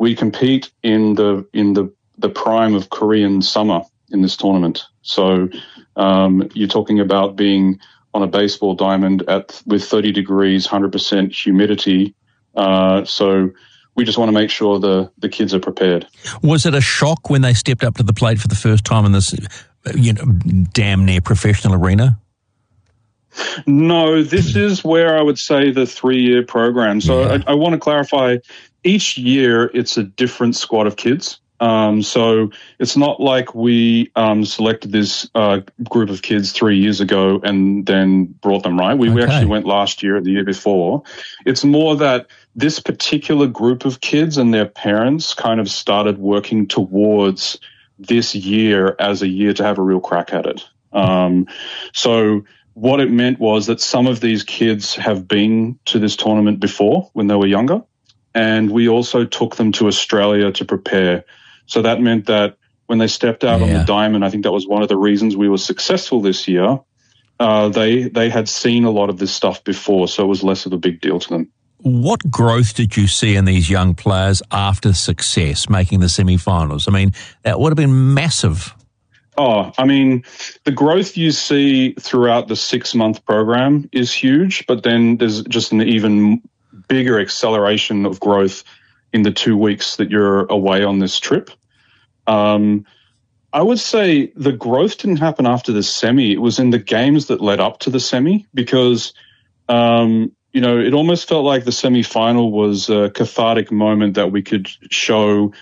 we compete in the prime of Korean summer in this tournament. So you're talking about being on a baseball diamond with 30 degrees, 100% humidity. So we just want to make sure the kids are prepared. Was it a shock when they stepped up to the plate for the first time in this, damn near professional arena? No, this is where I would say the 3-year program. So I want to clarify, each year it's a different squad of kids. So it's not like we selected this group of kids 3 years ago and then brought them, right? We actually went last year and the year before. It's more that this particular group of kids and their parents kind of started working towards this year as a year to have a real crack at it. So what it meant was that some of these kids have been to this tournament before when they were younger, and we also took them to Australia to prepare. So that meant that when they stepped out on the diamond, I think that was one of the reasons we were successful this year. They had seen a lot of this stuff before, so it was less of a big deal to them. What growth did you see in these young players after success, making the semi-finals? I mean, that would have been massive. Oh, I mean, the growth you see throughout the 6-month program is huge, but then there's just an even bigger acceleration of growth in the 2 weeks that you're away on this trip. I would say the growth didn't happen after the semi. It was in the games that led up to the semi because, it almost felt like the semi-final was a cathartic moment that we could show,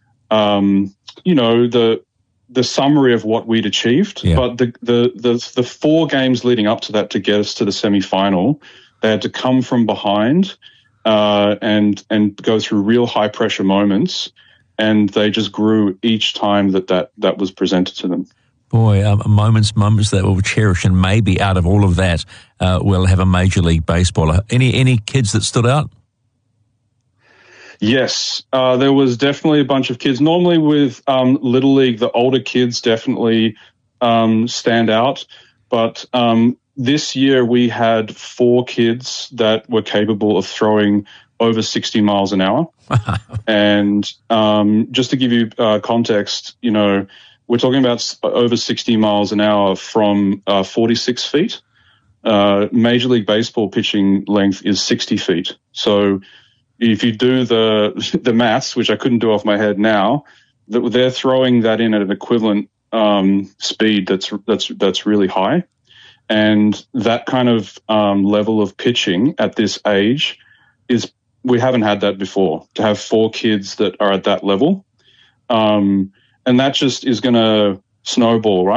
the summary of what we'd achieved. Yeah. But the 4 games leading up to that to get us to the semi-final, they had to come from behind and go through real high-pressure moments, and they just grew each time that was presented to them. Boy, moments that we'll cherish, and maybe out of all of that, we'll have a Major League Baseball. Any kids that stood out? Yes, there was definitely a bunch of kids. Normally with Little League, the older kids definitely stand out. But this year we had 4 kids that were capable of throwing over 60 miles an hour. And just to give you context, we're talking about over 60 miles an hour from 46 feet. Major League Baseball pitching length is 60 feet. So if you do the maths, which I couldn't do off my head now, they're throwing that in at an equivalent speed that's really high. And that kind of level of pitching at this age we haven't had that before, to have 4 kids that are at that level. And that just is going to snowball, right?